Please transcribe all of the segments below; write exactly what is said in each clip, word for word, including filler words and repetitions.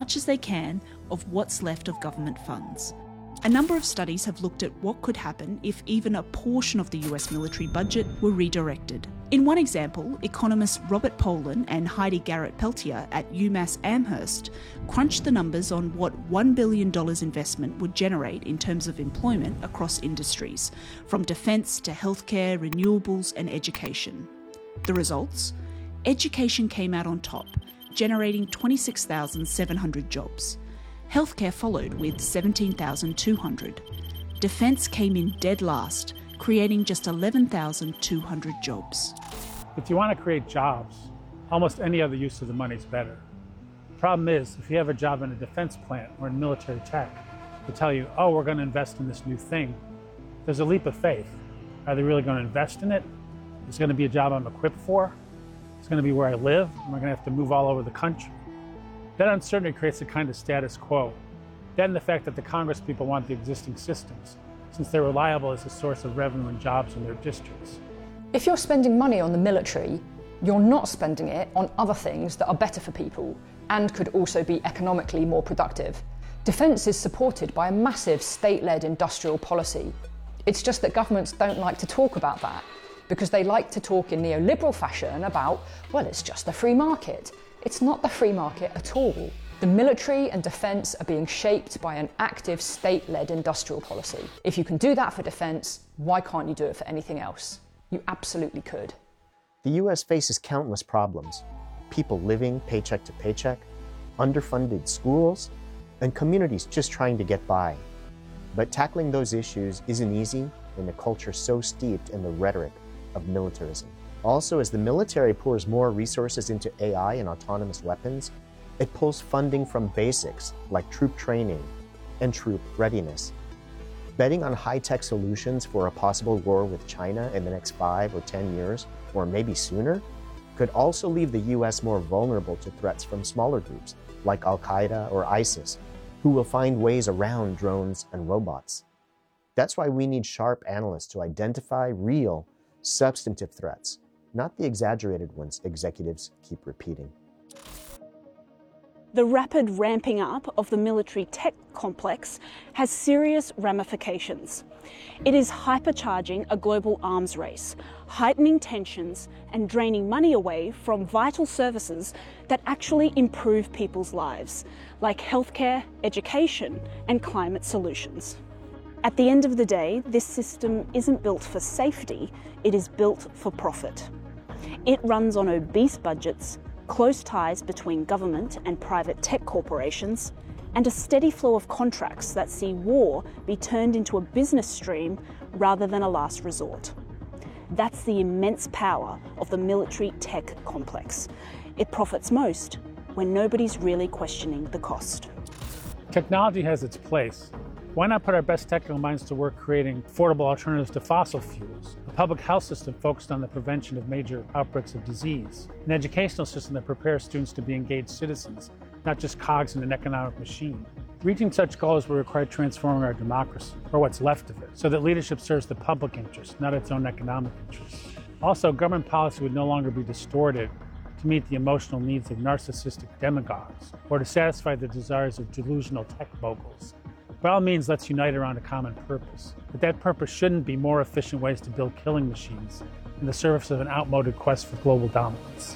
much as they can of what's left of government funds. A number of studies have looked at what could happen if even a portion of the U S military budget were redirected. In one example, economists Robert Polan and Heidi Garrett-Peltier at UMass Amherst crunched the numbers on what one billion dollars investment would generate in terms of employment across industries, from defence to healthcare, renewables and education. The results? Education came out on top, generating twenty-six thousand seven hundred jobs. Healthcare followed with seventeen thousand two hundred. Defence came in dead last, creating just eleven thousand two hundred jobs. If you want to create jobs, almost any other use of the money is better. The problem is, if you have a job in a defense plant or in military tech, they tell you, oh, we're going to invest in this new thing. There's a leap of faith. Are they really going to invest in it? Is it going to be a job I'm equipped for? It's going to be where I live? Am I going to have to move all over the country? That uncertainty creates a kind of status quo. Then the fact that the Congress people want the existing systems, since they're reliable as a source of revenue and jobs in their districts. If you're spending money on the military, you're not spending it on other things that are better for people and could also be economically more productive. Defence is supported by a massive state-led industrial policy. It's just that governments don't like to talk about that because they like to talk in neoliberal fashion about, well, it's just the free market. It's not the free market at all. The military and defence are being shaped by an active state-led industrial policy. If you can do that for defence, why can't you do it for anything else? You absolutely could. The U S faces countless problems. People living paycheck to paycheck, underfunded schools, and communities just trying to get by. But tackling those issues isn't easy in a culture so steeped in the rhetoric of militarism. Also, as the military pours more resources into A I and autonomous weapons, it pulls funding from basics like troop training and troop readiness. Betting on high-tech solutions for a possible war with China in the next five or ten years, or maybe sooner, could also leave the U S more vulnerable to threats from smaller groups like Al-Qaeda or ISIS, who will find ways around drones and robots. That's why we need sharp analysts to identify real, substantive threats, not the exaggerated ones executives keep repeating. The rapid ramping up of the military tech complex has serious ramifications. It is hypercharging a global arms race, heightening tensions and draining money away from vital services that actually improve people's lives, like healthcare, education, and climate solutions. At the end of the day, this system isn't built for safety, it is built for profit. It runs on obese budgets, close ties between government and private tech corporations, and a steady flow of contracts that see war be turned into a business stream rather than a last resort. That's the immense power of the military tech complex. It profits most when nobody's really questioning the cost. Technology has its place. Why not put our best technical minds to work creating affordable alternatives to fossil fuels, a public health system focused on the prevention of major outbreaks of disease, an educational system that prepares students to be engaged citizens, not just cogs in an economic machine. Reaching such goals will require transforming our democracy, or what's left of it, so that leadership serves the public interest, not its own economic interests. Also, government policy would no longer be distorted to meet the emotional needs of narcissistic demagogues, or to satisfy the desires of delusional tech moguls. By all means, let's unite around a common purpose. But that purpose shouldn't be more efficient ways to build killing machines in the service of an outmoded quest for global dominance.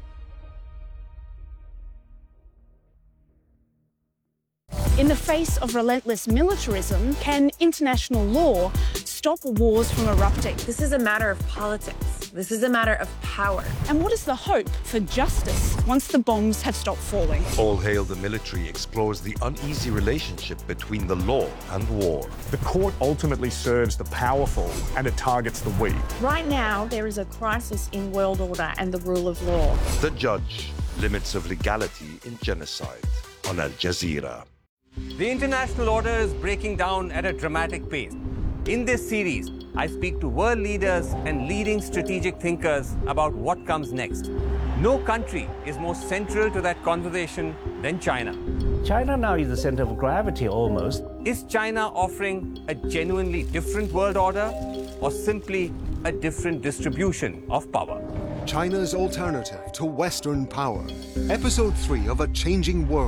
In the face of relentless militarism, can international law stop wars from erupting? This is a matter of politics. This is a matter of power. And what is the hope for justice once the bombs have stopped falling? All Hail the Military explores the uneasy relationship between the law and war. The court ultimately serves the powerful and it targets the weak. Right now, there is a crisis in world order and the rule of law. The Judge, Limits of Legality in Genocide on Al Jazeera. The international order is breaking down at a dramatic pace. In this series, I speak to world leaders and leading strategic thinkers about what comes next. No country is more central to that conversation than China. China now is the center of gravity almost. Is China offering a genuinely different world order or simply a different distribution of power? China's alternative to Western power. Episode three of A Changing World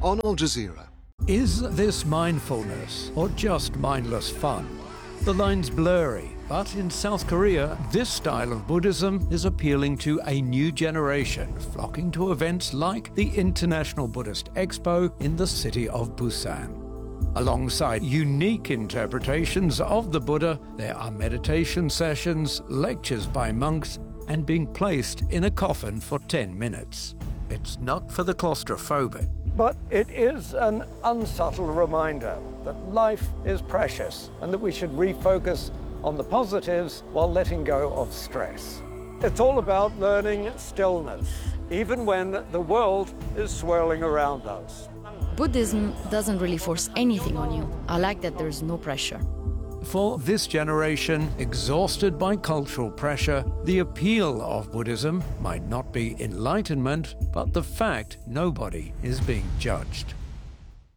on Al Jazeera. Is this mindfulness or just mindless fun? The line's blurry, but in South Korea, this style of Buddhism is appealing to a new generation, flocking to events like the International Buddhist Expo in the city of Busan. Alongside unique interpretations of the Buddha, there are meditation sessions, lectures by monks, and being placed in a coffin for ten minutes. It's not for the claustrophobic. But it is an unsubtle reminder that life is precious and that we should refocus on the positives while letting go of stress. It's all about learning stillness, even when the world is swirling around us. Buddhism doesn't really force anything on you. I like that there's no pressure. For this generation, exhausted by cultural pressure, the appeal of Buddhism might not be enlightenment, but the fact nobody is being judged.